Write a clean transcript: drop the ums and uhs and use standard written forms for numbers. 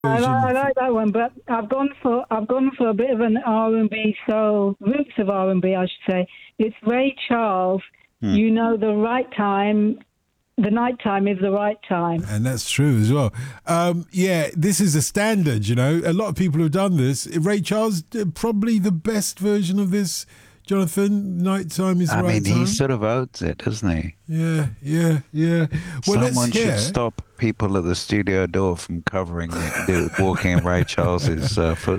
I like that one, but I've gone for a bit of an R&B soul, roots of R&B, I should say. It's Ray Charles. You know, the right time. The night time is the right time. And that's true as well. This is a standard, you know. A lot of people have done this. Ray Charles, probably the best version of this, Jonathan. Nighttime is the right time. He sort of owns it, doesn't he? Yeah. Well, someone should stop people at the studio door from covering it, walking in Ray Charles's footsteps.